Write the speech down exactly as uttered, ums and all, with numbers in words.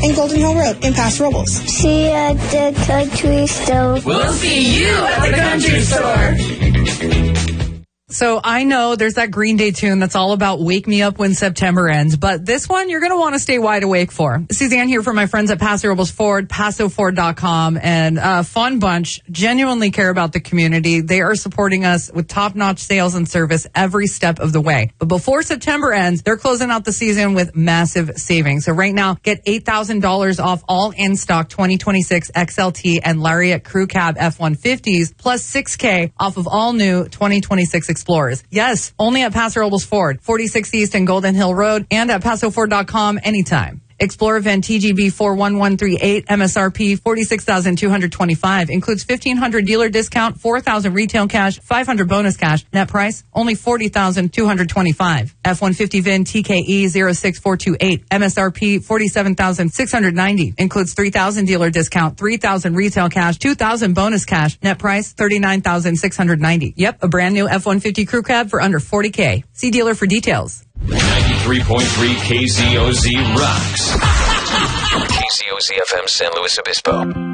and Golden Hill Road in Paso Robles. See you at the country store. We'll see you at the country store. So I know there's that Green Day tune that's all about wake me up when September ends, but this one you're going to want to stay wide awake for. Suzanne here from my friends at Paso Robles Ford, paso ford dot com, and a fun bunch, genuinely care about the community. They are supporting us with top-notch sales and service every step of the way. But before September ends, they're closing out the season with massive savings. So right now, get eight thousand dollars off all in-stock twenty twenty-six X L T and Lariat Crew Cab F one fifties, plus six K off of all new twenty twenty-six Explorers. Yes, only at Paso Robles Ford, forty-six East and Golden Hill Road, and at paso ford dot com anytime. Explorer Van T G B four one one three eight, M S R P forty-six thousand two hundred twenty-five, includes fifteen hundred dealer discount, four thousand retail cash, five hundred bonus cash. Net price only forty thousand two hundred twenty-five. F one fifty V I N T K E zero six four two eight, M S R P forty-seven thousand six hundred ninety, includes three thousand dealer discount, three thousand retail cash, two thousand bonus cash. Net price thirty-nine thousand six hundred ninety. Yep, a brand new F one fifty Crew Cab for under forty K. See dealer for details. ninety-three point three K Z O Z rocks. K Z O Z F M San Luis Obispo.